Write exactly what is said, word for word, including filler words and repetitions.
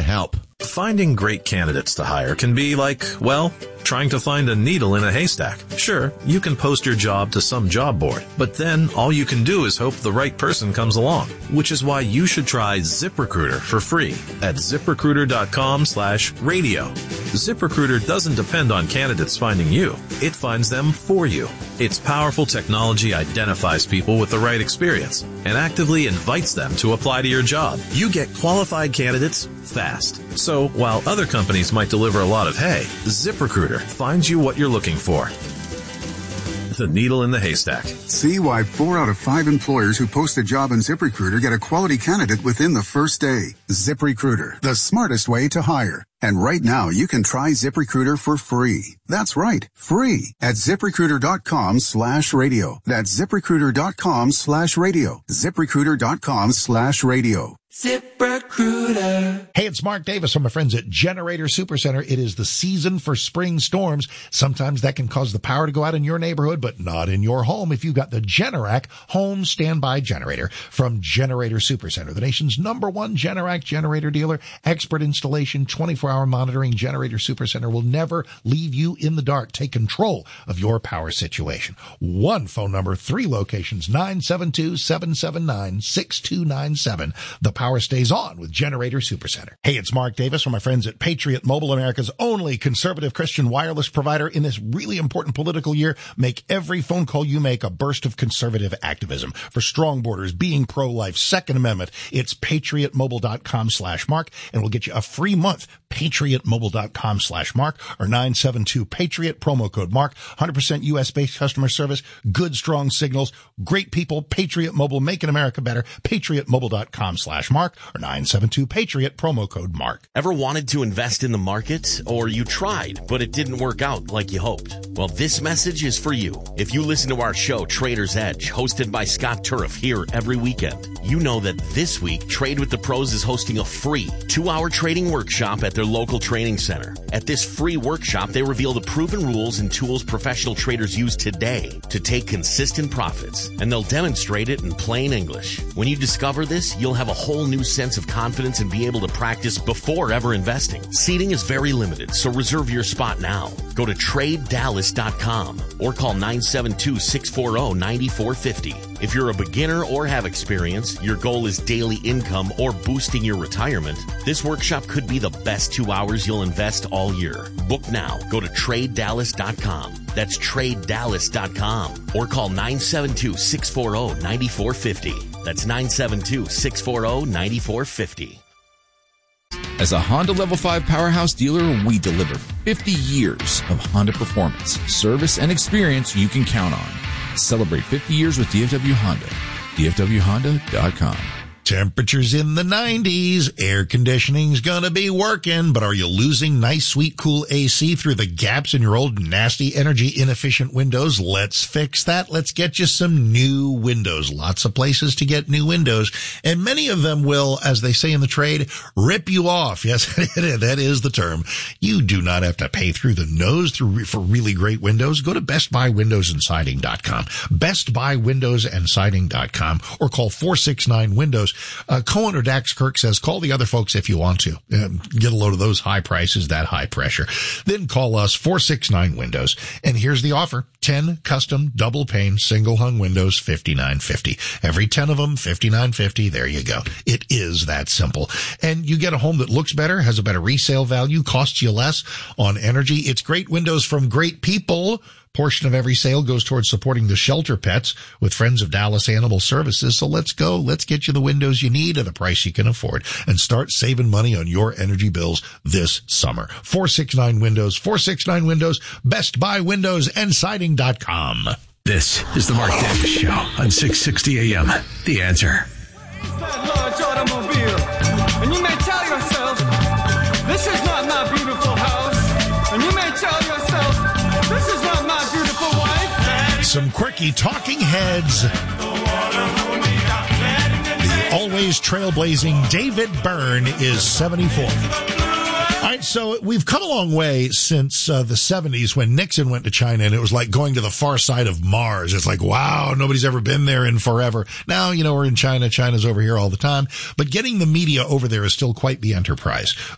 help. Finding great candidates to hire can be like, well, trying to find a needle in a haystack. Sure, you can post your job to some job board, but then all you can do is hope the right person comes along, which is why you should try ZipRecruiter for free at ZipRecruiter.com slash radio. ZipRecruiter doesn't depend on candidates finding you. It finds them for you. Its powerful technology identifies people with the right experience and actively invites them to apply to your job. You get qualified candidates fast. So while other companies might deliver a lot of hay, ZipRecruiter finds you what you're looking for. The needle in the haystack. See why four out of five employers who post a job in ZipRecruiter get a quality candidate within the first day. ZipRecruiter, the smartest way to hire. And right now, you can try ZipRecruiter for free. That's right, free at ZipRecruiter.com slash radio. That's ZipRecruiter.com slash radio. ZipRecruiter.com slash radio. ZipRecruiter. Hey, it's Mark Davis from my friends at Generator Supercenter. It is the season for spring storms. Sometimes that can cause the power to go out in your neighborhood, but not in your home if you've got the Generac home standby generator from Generator Supercenter, the nation's number one Generac generator dealer. Expert installation, twenty-four hour monitoring. Generator Supercenter will never leave you in the dark. Take control of your power situation. One phone number, three locations, nine seven two, seven seven nine, six two nine seven. The power stays on with Generator Supercenter. Hey, it's Mark Davis from my friends at Patriot Mobile, America's only conservative Christian wireless provider in this really important political year. Make every phone call you make a burst of conservative activism for strong borders, being pro-life, Second Amendment. It's patriotmobile.com slash Mark, and we'll get you a free month. patriotmobile.com slash Mark or nine seven two Patriot, promo code Mark. one hundred percent U S based customer service, good, strong signals, great people. Patriot Mobile, making America better. patriotmobile.com slash Mark or nine seven two Patriot, promo code Mark. Ever wanted to invest in the market, or you tried, but it didn't work out like you hoped? Well, this message is for you. If you listen to our show, Trader's Edge, hosted by Scott Turf here every weekend, you know that this week, Trade with the Pros is hosting a free two-hour trading workshop at their local training center. At this free workshop, they reveal the proven rules and tools professional traders use today to take consistent profits, and they'll demonstrate it in plain English. When you discover this, you'll have a whole new sense of confidence and be able to practice before ever investing. Seating is very limited, so reserve your spot now. Go to trade dallas dot com or call nine seven two, six four zero, nine four five zero. If you're a beginner or have experience, your goal is daily income or boosting your retirement, this workshop could be the best two hours you'll invest all year. Book now. Go to trade dallas dot com. That's trade dallas dot com or call nine seven two, six four zero, nine four five zero. That's nine seven two, six four zero, nine four five zero. As a Honda Level five powerhouse dealer, we deliver fifty years of Honda performance, service, and experience you can count on. Celebrate fifty years with D F W Honda. D F W Honda dot com. Temperatures in the nineties. Air conditioning's gonna be working, but are you losing nice, sweet, cool A C through the gaps in your old, nasty, energy inefficient windows? Let's fix that. Let's get you some new windows. Lots of places to get new windows, and many of them will, as they say in the trade, rip you off. Yes, that is the term. You do not have to pay through the nose through for really great windows. Go to best buy windows and siding dot com, best buy windows and siding dot com, or call four six nine windows. Uh, co-owner Dax Kirk says, call the other folks if you want to. Um, get a load of those high prices, that high pressure. Then call us, four six nine windows. And here's the offer. ten custom double pane single hung windows, fifty-nine fifty. Every ten of them, fifty-nine fifty. There you go. It is that simple. And you get a home that looks better, has a better resale value, costs you less on energy. It's great windows from great people. Portion of every sale goes towards supporting the shelter pets with Friends of Dallas Animal Services. So let's go. Let's get you the windows you need at a price you can afford and start saving money on your energy bills this summer. four six nine windows, four six nine windows, Best Buy Windows and Siding dot com. This is the Mark Davis Show on six sixty A M. The Answer. Large automobile, and you may tell yourself, this is not my beautiful house, and you may tell yourself, this is not my beautiful wife. Some quirky talking heads. The always trailblazing David Byrne is seventy-four. All right, so we've come a long way since uh, the seventies when Nixon went to China, and it was like going to the far side of Mars. It's like, wow, nobody's ever been there in forever. Now, you know, we're in China. China's over here all the time. But getting the media over there is still quite the enterprise.